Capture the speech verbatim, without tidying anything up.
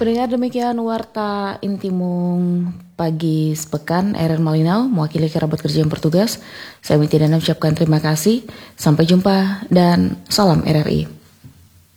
Pendengar, demikian Warta Intimung pagi sepekan R R Malinau mewakili kerabat kerja yang bertugas. Saya Miti dan ucapkan terima kasih. Sampai jumpa dan salam R R I.